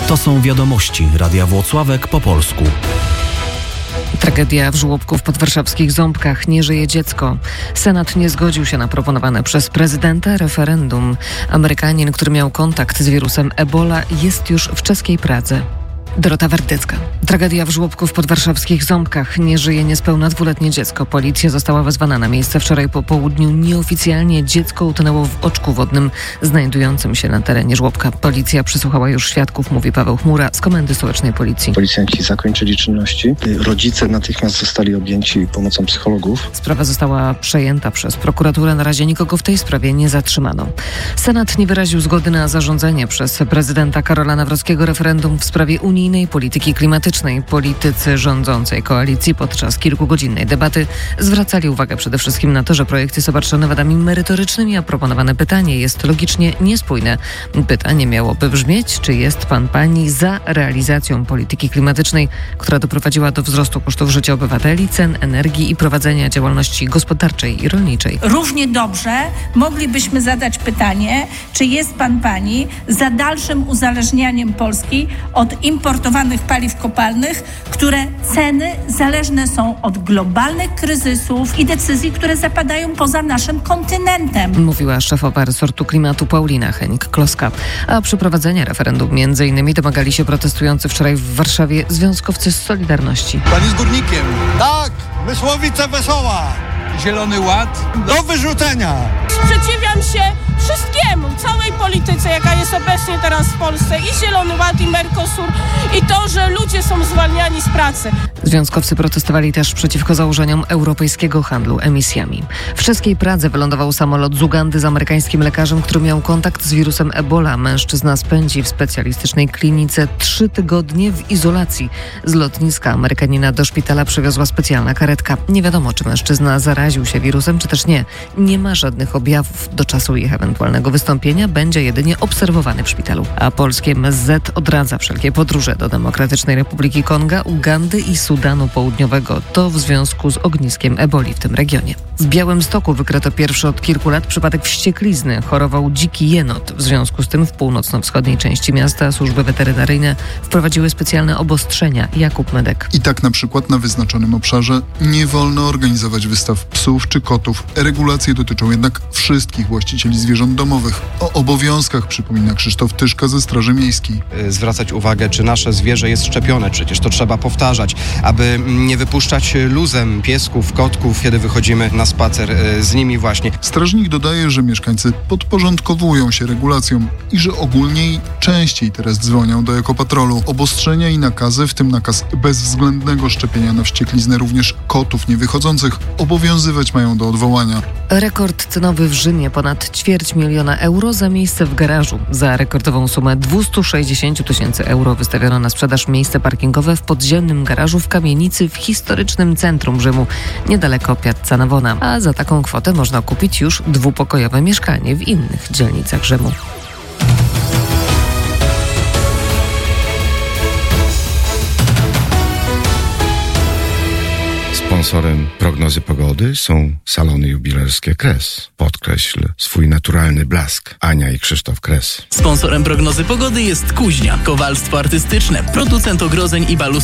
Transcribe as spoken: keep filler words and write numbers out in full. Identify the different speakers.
Speaker 1: To są wiadomości Radia Włocławek po polsku.
Speaker 2: Tragedia w żłobku w podwarszawskich Ząbkach. Nie żyje dziecko. Senat nie zgodził się na proponowane przez prezydenta referendum. Amerykanin, który miał kontakt z wirusem Ebola, jest już w czeskiej Pradze. Dorota Werdycka. Tragedia w żłobku w podwarszawskich Ząbkach. Nie żyje niespełna dwuletnie dziecko. Policja została wezwana na miejsce wczoraj po południu. Nieoficjalnie dziecko utonęło w oczku wodnym znajdującym się na terenie żłobka. Policja przesłuchała już świadków, mówi Paweł Chmura z Komendy Stołecznej Policji.
Speaker 3: Policjanci zakończyli czynności. Rodzice natychmiast zostali objęci pomocą psychologów.
Speaker 2: Sprawa została przejęta przez prokuraturę. Na razie nikogo w tej sprawie nie zatrzymano. Senat nie wyraził zgody na zarządzenie przez prezydenta Karola Nawrockiego referendum w sprawie unijnej polityki klimatycznej. Politycy rządzącej koalicji podczas kilkugodzinnej debaty zwracali uwagę przede wszystkim na to, że projekt jest obarczony wadami merytorycznymi, a proponowane pytanie jest logicznie niespójne. Pytanie miałoby brzmieć, czy jest pan, pani za realizacją polityki klimatycznej, która doprowadziła do wzrostu kosztów życia obywateli, cen energii i prowadzenia działalności gospodarczej i rolniczej.
Speaker 4: Równie dobrze moglibyśmy zadać pytanie, czy jest pan, pani za dalszym uzależnianiem Polski od importowanych paliw kopalnych, które ceny zależne są od globalnych kryzysów i decyzji, które zapadają poza naszym kontynentem.
Speaker 2: Mówiła szefowa resortu klimatu Paulina Henik-Kloska. A przeprowadzenia referendum między innymi domagali się protestujący wczoraj w Warszawie związkowcy z Solidarności.
Speaker 5: Pan jest górnikiem.
Speaker 6: Tak, Mysłowice Wesoła.
Speaker 5: Zielony Ład.
Speaker 6: Do wyrzucenia.
Speaker 7: Sprzeciwiam się wszystkiemu, całej polityce, jaka jest obecnie teraz w Polsce, i Zielony Ład, i Mercosur, i to, że ludzie są zwalniani z pracy.
Speaker 2: Związkowcy protestowali też przeciwko założeniom europejskiego handlu emisjami. W czeskiej Pradze wylądował samolot z Ugandy z amerykańskim lekarzem, który miał kontakt z wirusem Ebola. Mężczyzna spędzi w specjalistycznej klinice trzy tygodnie w izolacji. Z lotniska Amerykanina do szpitala przywiozła specjalna karetka. Nie wiadomo, czy mężczyzna zaraził się wirusem, czy też nie. Nie ma żadnych objawów. Do czasu ich ewentualnego wystąpienia będzie jedynie obserwowany w szpitalu. A polskie M S Z odradza wszelkie podróże do Demokratycznej Republiki Konga, Ugandy i Sudanu Południowego. To w związku z ogniskiem eboli w tym regionie. W Białymstoku wykryto pierwszy od kilku lat przypadek wścieklizny. Chorował dziki jenot. W związku z tym w północno-wschodniej części miasta służby weterynaryjne wprowadziły specjalne obostrzenia. Jakub Medek.
Speaker 8: I tak na przykład na wyznaczonym obszarze nie wolno organizować wystaw psów czy kotów. Regulacje dotyczą jednak wszystkich właścicieli zwierząt domowych. O obowiązkach przypomina Krzysztof Tyszka ze Straży Miejskiej.
Speaker 9: Zwracać uwagę, czy nasze zwierzę jest szczepione. Przecież to trzeba powtarzać, aby nie wypuszczać luzem piesków, kotków, kiedy wychodzimy na spacer z nimi właśnie.
Speaker 8: Strażnik dodaje, że mieszkańcy podporządkowują się regulacjom i że ogólniej częściej teraz dzwonią do ekopatrolu. Obostrzenia i nakazy, w tym nakaz bezwzględnego szczepienia na wściekliznę również kotów niewychodzących, obowiązywać mają do odwołania.
Speaker 2: Rekord cenowy w Rzymie. Ponad ćwierć miliona euro za miejsce w garażu. Za rekordową sumę dwieście sześćdziesiąt tysięcy euro wystawiono na sprzedaż miejsce parkingowe w podziemnym garażu w kamienicy w historycznym centrum Rzymu, niedaleko Piazza Navona. A za taką kwotę można kupić już dwupokojowe mieszkanie w innych dzielnicach Rzymu.
Speaker 10: Sponsorem prognozy pogody są salony jubilerskie Kres. Podkreśl swój naturalny blask. Ania i Krzysztof Kres.
Speaker 11: Sponsorem prognozy pogody jest Kuźnia, kowalstwo artystyczne, producent ogrodzeń i balustrad.